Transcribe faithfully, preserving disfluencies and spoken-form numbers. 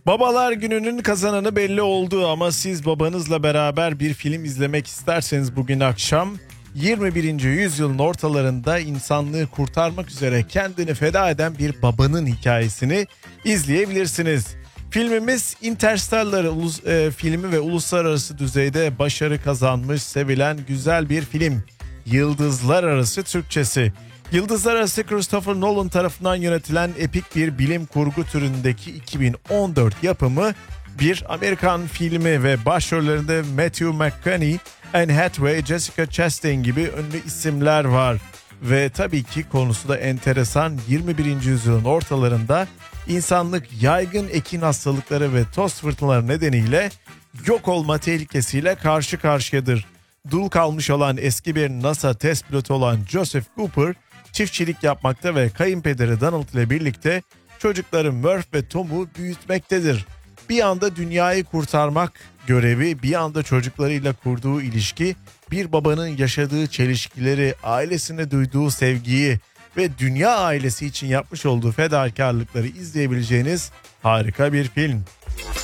Babalar Günü'nün kazananı belli oldu ama siz babanızla beraber bir film izlemek isterseniz bugün akşam yirmi birinci yüzyılın ortalarında insanlığı kurtarmak üzere kendini feda eden bir babanın hikayesini izleyebilirsiniz. Filmimiz Interstellar ulus, e, filmi ve uluslararası düzeyde başarı kazanmış, sevilen güzel bir film. Yıldızlar Arası Türkçesi. Yıldızlar Arası Christopher Nolan tarafından yönetilen epik bir bilim kurgu türündeki iki bin on dört yapımı bir Amerikan filmi ve başrollerinde Matthew McConaughey, Anne Hathaway, Jessica Chastain gibi ünlü isimler var. Ve tabii ki konusu da enteresan. yirmi birinci yüzyılın ortalarında insanlık yaygın ekin hastalıkları ve toz fırtınaları nedeniyle yok olma tehlikesiyle karşı karşıyadır. Dul kalmış olan eski bir NASA test pilotu olan Joseph Cooper çiftçilik yapmakta ve kayınpederi Donald ile birlikte çocukları Murph ve Tom'u büyütmektedir. Bir anda dünyayı kurtarmak görevi, bir anda çocuklarıyla kurduğu ilişki, bir babanın yaşadığı çelişkileri, ailesine duyduğu sevgiyi ve dünya ailesi için yapmış olduğu fedakarlıkları izleyebileceğiniz harika bir film.